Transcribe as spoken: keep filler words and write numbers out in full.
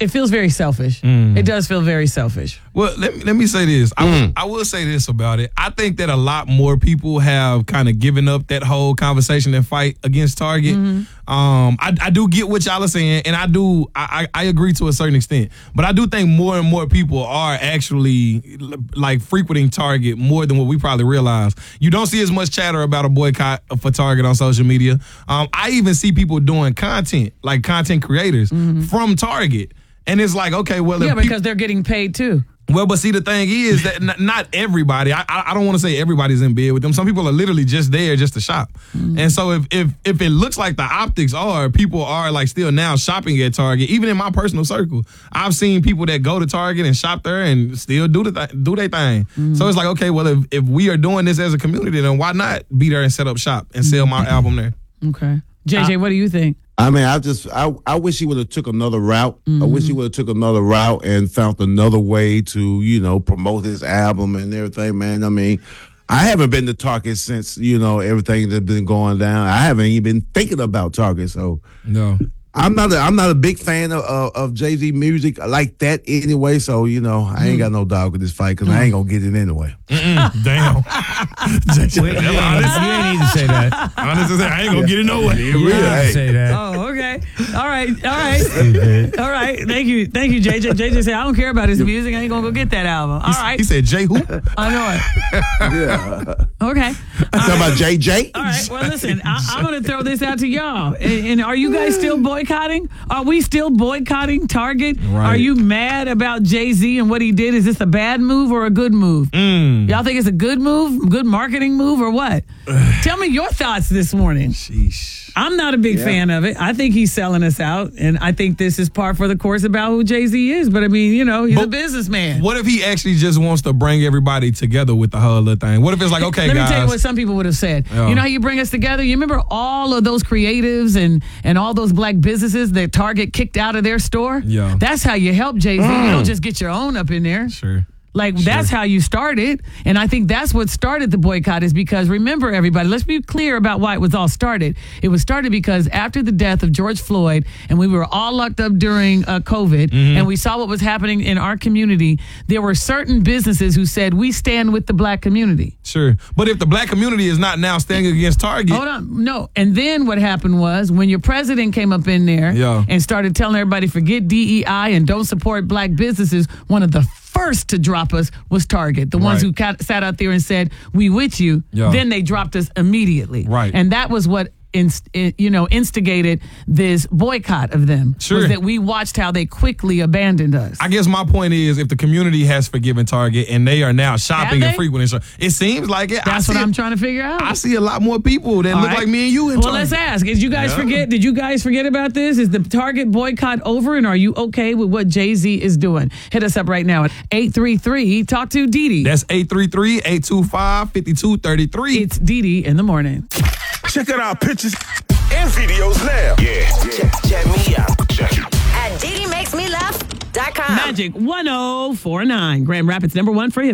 it feels very selfish. Mm. It does feel very selfish. Well, let me, let me say this. I, will, I will say this about it. I think that a lot more people have kind of given up that whole conversation and fight against Target. Mm-hmm. Um, I, I do get what y'all are saying, and I do. I, I, I agree to a certain extent. But I do think more and more people are actually like frequenting Target more than what we probably realize. You don't see as much chatter about a boycott for Target on social media. Um, I even see people doing content, like content creators mm-hmm. from Target. And it's like, okay, well, yeah, if because pe- they're getting paid too. Well, but see, the thing is that n- not everybody, I, I don't want to say everybody's in bed with them. Some people are literally just there just to shop. Mm-hmm. And so if, if if it looks like the optics are, people are like still now shopping at Target, even in my personal circle, I've seen people that go to Target and shop there and still do the th- do their thing. Mm-hmm. So it's like, okay, well, if, if we are doing this as a community, then why not be there and set up shop and sell my album there? Okay. J J, I, what do you think? I mean, I just, I, I wish he would have took another route. Mm-hmm. I wish he would have took another route and found another way to, you know, promote his album and everything, man. I mean, I haven't been to Target since, you know, everything that's been going down. I haven't even been thinking about Target, so. No. I'm not a, I'm not a big fan of, of, of Jay-Z music like that anyway, so, you know, I ain't got no dog with this fight because mm. I ain't going to get it anyway. Mm-mm, damn. Wait, you, ain't, honest, you ain't need to say that. Honestly, I ain't going to get it no way. You ain't hey. say that. Oh, okay. All right. All right. All right. Thank you. Thank you, J J. J J said, I don't care about his music. I ain't going to go get that album. All right. He said, J who? I know it. Yeah. Okay. I'm talking about J J? All right. Well, listen, I, I'm going to throw this out to y'all. And, and are you guys still boycotting? Are we still boycotting Target? Right. Are you mad about Jay-Z and what he did? Is this a bad move or a good move? Mm. Y'all think it's a good move, good marketing move, or what? Tell me your thoughts this morning. Sheesh. I'm not a big yeah. fan of it. I think he's selling us out, and I think this is par for the course about who Jay-Z is. But, I mean, you know, he's but a businessman. What if he actually just wants to bring everybody together with the whole little thing? What if it's like, okay, Let guys. me tell you what some people would have said. Yeah. You know how you bring us together? You remember all of those creatives and, and all those black businesses that Target kicked out of their store? Yeah. That's how you help Jay-Z. Mm. You don't just get your own up in there. Sure. Like, sure. that's how you started. And I think that's what started the boycott is because, remember, everybody, let's be clear about why it was all started. It was started because after the death of George Floyd, and we were all locked up during uh, COVID, mm-hmm. and we saw what was happening in our community, there were certain businesses who said, we stand with the black community. Sure. But if the black community is not now standing against Target. Hold on. No. And then what happened was when your president came up in there yeah. and started telling everybody, forget D E I and don't support black businesses, one of the first to drop us was Target, the ones right. who cat, sat out there and said, we with you. Yeah. Then they dropped us immediately. Right. And that was what inst, you know, instigated this boycott of them. Sure. Was that we watched how they quickly abandoned us. I guess my point is if the community has forgiven Target and they are now shopping and frequenting, it seems like it. That's what it, I'm trying to figure out. I see a lot more people that All look right. like me and you in Well, Target. let's ask. Did you guys yeah. forget? Did you guys forget about this? Is the Target boycott over, and are you okay with what Jay-Z is doing? Hit us up right now at eight three three. Talk to Dee Dee. That's eight three three, eight two five, five two three three. It's Dee Dee in the morning. Check out our pictures and videos now. Yeah. yeah. Check, check me out. Check it. At Dee Dee Makes Me Laugh dot com. Magic one oh four nine. Grand Rapids number one for hip.